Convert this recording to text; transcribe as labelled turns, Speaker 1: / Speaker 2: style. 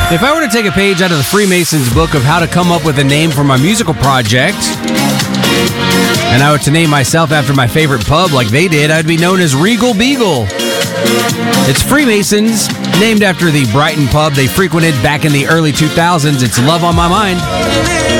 Speaker 1: If I were to take a page out of the Freemasons book of how to come up with a name for my musical project, and I were to name myself after my favorite pub like they did, I'd be known as Regal Beagle. It's Freemasons, named after the Brighton pub they frequented back in the early 2000s. It's Love on My Mind.